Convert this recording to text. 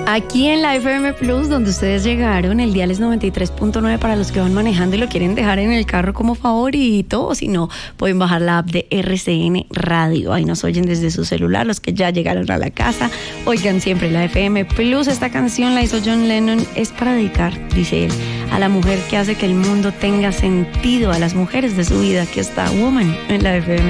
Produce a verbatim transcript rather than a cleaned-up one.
Aquí en la F M Plus, donde ustedes llegaron, el dial es noventa y tres punto nueve para los que van manejando y lo quieren dejar en el carro como favorito, o si no, pueden bajar la app de R C N Radio. Ahí nos oyen desde su celular, los que ya llegaron a la casa, oigan siempre la F M Plus. Esta canción la hizo John Lennon, es para dedicar, dice él, a la mujer que hace que el mundo tenga sentido, a las mujeres de su vida. Aquí está Woman en la F M.